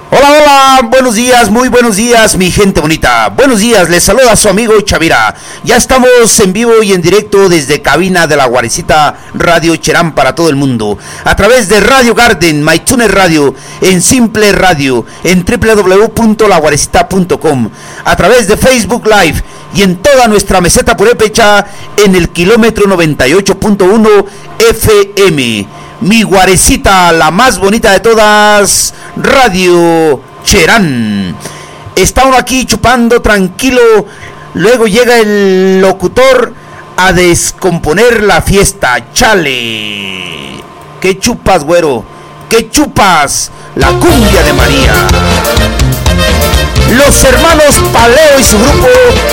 Hola, hola, buenos días, muy buenos días, mi gente bonita. Buenos días, les saluda su amigo Chavira. Ya estamos en vivo y en directo desde cabina de la Guarecita Radio Cherán para todo el mundo. A través de Radio Garden, MyTuner Radio, en Simple Radio, en www.laguarecita.com. A través de Facebook Live y en toda nuestra meseta purépecha en el kilómetro 98.1 FM. Mi Guarecita, la más bonita de todas, Radio Cherán. Está uno aquí chupando tranquilo, luego llega el locutor a descomponer la fiesta. Chale. ¿Qué chupas, güero? ¿Qué chupas? La cumbia de María. Los hermanos Paleo y su grupo